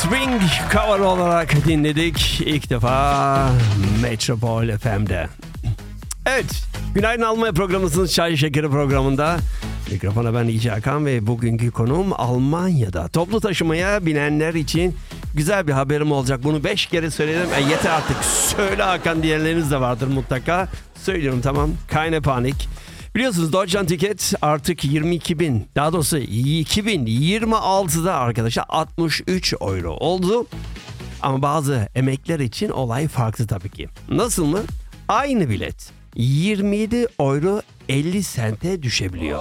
Swing cover olarak dinledik ilk defa Metropol FM'de. Evet, Günaydın Almanya programımızın Çay Şekeri programında mikrofona ben İlci Hakan ve bugünkü konuğum Almanya'da toplu taşımaya binenler için güzel bir haberim olacak. Bunu 5 kere söyledim. Yeter artık söyle Hakan diyenleriniz de vardır mutlaka. Söylüyorum, tamam, keine panik. Biliyorsunuz Deutschlandticket artık 22.000, daha doğrusu 2026'da arkadaşlar 63 euro oldu. Ama bazı emekler için olay farklı tabii ki. Nasıl mı? Aynı bilet 27 euro 50 sente düşebiliyor.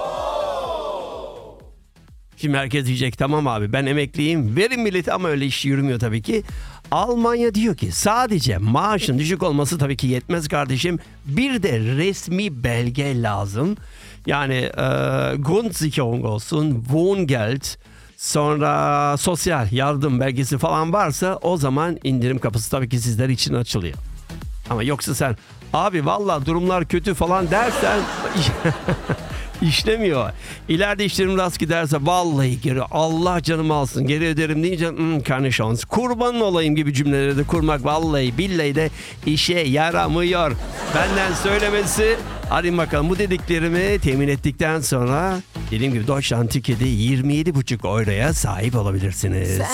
Şimdi herkes diyecek tamam abi ben emekliyim verin bileti, ama öyle iş yürümüyor tabii ki. Almanya diyor ki sadece maaşın düşük olması tabii ki yetmez kardeşim. Bir de resmi belge lazım. Yani Grundsicherung olsun, Wohngeld, sonra sosyal yardım belgesi falan varsa o zaman indirim kapısı tabii ki sizler için açılıyor. Ama yoksa sen abi vallahi durumlar kötü falan dersen işlemiyor. İleride işlerim rast giderse vallahi geri Allah canımı alsın geri öderim deyince keine Chance. Kurbanın olayım gibi cümleleri de kurmak vallahi billahi de işe yaramıyor. Benden söylemesi. Hadi bakalım, bu dediklerimi temin ettikten sonra dediğim gibi Deutschlandticket'i 27,5 euroya sahip olabilirsiniz.